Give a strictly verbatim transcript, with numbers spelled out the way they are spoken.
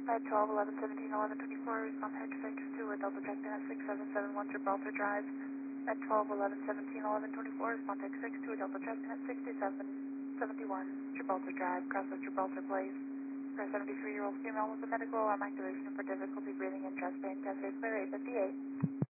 Med twelve, eleven, seventeen, eleven, twenty-four, respond to Intersection two with Delta checked in at six seven seven one Gibraltar Drive. Med twelve, eleven, seventeen, eleven, twenty-four, respond to X two with Delta checked in at sixty-seven seventy-one Gibraltar Drive, cross of Gibraltar Place. For a seventy-three-year-old female with a medical alarm activation for difficulty breathing and chest pain, cafe clear eight fifty-eight.